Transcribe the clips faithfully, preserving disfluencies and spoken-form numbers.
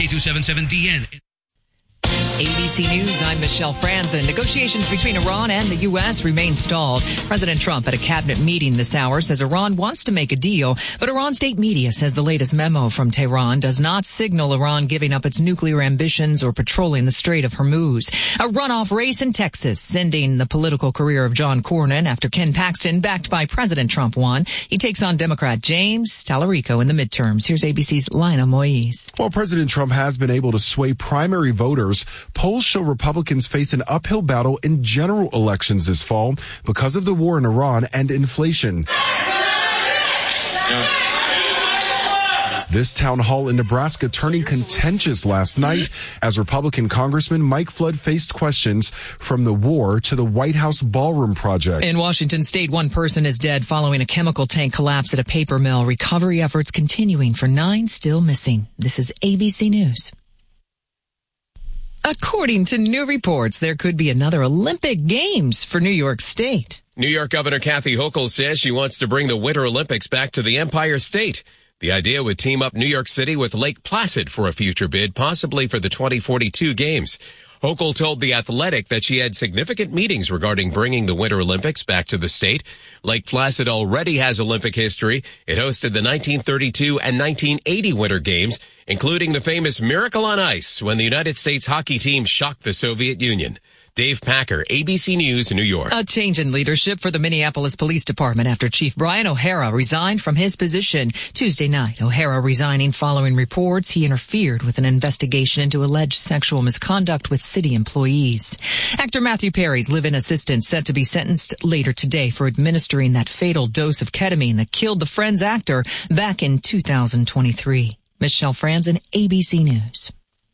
two seven seven D N. A B C News, I'm Michelle Franzen. Negotiations between Iran and the U S remain stalled. President Trump at a cabinet meeting this hour says Iran wants to make a deal, but Iran state media says the latest memo from Tehran does not signal Iran giving up its nuclear ambitions or patrolling the Strait of Hormuz. A runoff race in Texas, ending the political career of John Cornyn after Ken Paxton, backed by President Trump, won. He takes on Democrat James Talarico in the midterms. Here's A B C's Lina Moise. While President Trump has been able to sway primary voters, polls show Republicans face an uphill battle in general elections this fall because of the war in Iran and inflation. This town hall in Nebraska turning contentious last night as Republican Congressman Mike Flood faced questions from the war to the White House ballroom project. In Washington state, one person is dead following a chemical tank collapse at a paper mill. Recovery efforts continuing for nine still missing. This is A B C News. According to new reports, there could be another Olympic Games for New York State. New York Governor Kathy Hochul says she wants to bring the Winter Olympics back to the Empire State. The idea would team up New York City with Lake Placid for a future bid, possibly for the twenty forty-two Games. Hochul told The Athletic that she had significant meetings regarding bringing the Winter Olympics back to the state. Lake Placid already has Olympic history. It hosted the nineteen thirty-two and nineteen eighty Winter Games, including the famous Miracle on Ice when the United States hockey team shocked the Soviet Union. Dave Packer, A B C News, New York. A change in leadership for the Minneapolis Police Department after Chief Brian O'Hara resigned from his position Tuesday night. O'Hara resigning following reports he interfered with an investigation into alleged sexual misconduct with city employees. Actor Matthew Perry's live-in assistant set to be sentenced later today for administering that fatal dose of ketamine that killed the Friends actor back in two thousand twenty-three. Michelle Franzen, A B C News.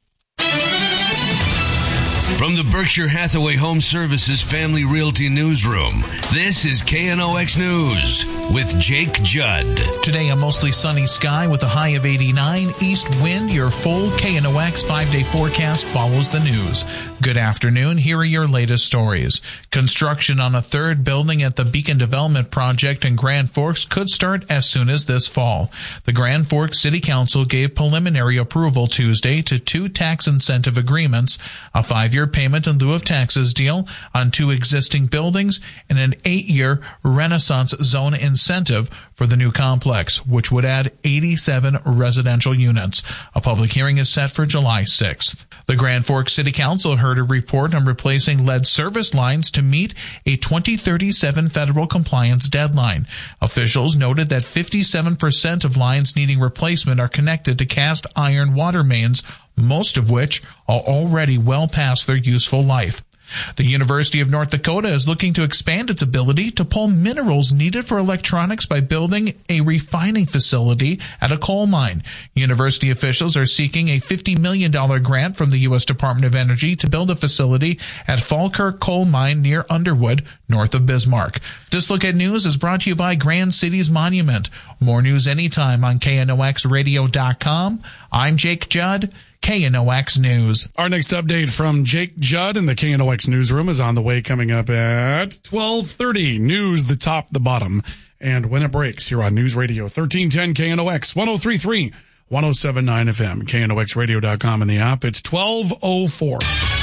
From the Berkshire Hathaway Home Services Family Realty Newsroom, this is K N O X News with Jake Judd. Today, a mostly sunny sky with a high of eighty-nine. East wind, your full K N O X five-day forecast follows the news. Good afternoon. Here are your latest stories. Construction on a third building at the Beacon Development Project in Grand Forks could start as soon as this fall. The Grand Forks City Council gave preliminary approval Tuesday to two tax incentive agreements, a five-year payment in lieu of taxes deal on two existing buildings, and an eight-year Renaissance Zone incentive for the new complex, which would add eighty-seven residential units. A public hearing is set for July sixth. The Grand Forks City Council heard a report on replacing lead service lines to meet a twenty thirty-seven federal compliance deadline. Officials noted that fifty-seven percent of lines needing replacement are connected to cast iron water mains, most of which are already well past their useful life. The University of North Dakota is looking to expand its ability to pull minerals needed for electronics by building a refining facility at a coal mine. University officials are seeking a fifty million dollars grant from the U S Department of Energy to build a facility at Falkirk Coal Mine near Underwood, north of Bismarck. This Look at News is brought to you by Grand Cities Monument. More news anytime on K N O X radio dot com. I'm Jake Judd. K N O X News. Our next update from Jake Judd in the K N O X newsroom is on the way, coming up at twelve thirty. News, the top, the bottom, and when it breaks here on News Radio thirteen ten K N O X, one oh three point three, one oh seven point nine F M, K N O X radio dot com in the app. It's twelve oh four.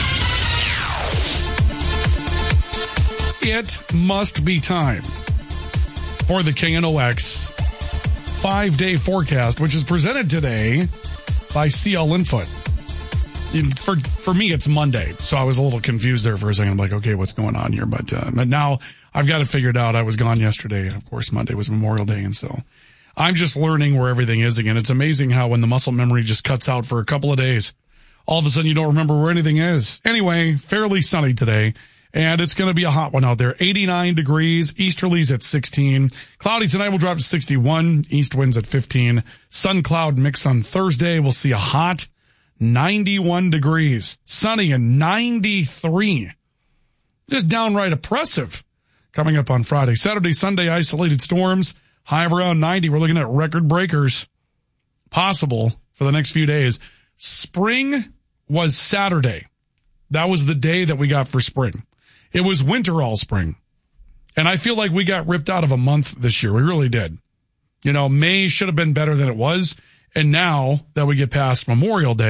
It must be time for the K N O X five-day forecast, which is presented today by C L Infoot. For for me, it's Monday, so I was a little confused there for a second. I'm like, okay, what's going on here? But, uh, but now I've got it figured out. I was gone yesterday. Of course, Monday was Memorial Day, and so I'm just learning where everything is again. It's amazing how when the muscle memory just cuts out for a couple of days, all of a sudden you don't remember where anything is. Anyway, fairly sunny today, and it's going to be a hot one out there. eighty-nine degrees, easterlies at sixteen. Cloudy tonight will drop to sixty-one, east winds at fifteen. Sun cloud mix on Thursday. We'll see a hot ninety-one degrees. Sunny and ninety-three. Just downright oppressive coming up on Friday. Saturday, Sunday, isolated storms. High of around ninety. We're looking at record breakers possible for the next few days. Spring was Saturday. That was the day that we got for spring. It was winter all spring. And I feel like we got ripped out of a month this year. We really did. You know, May should have been better than it was. And now that we get past Memorial Day,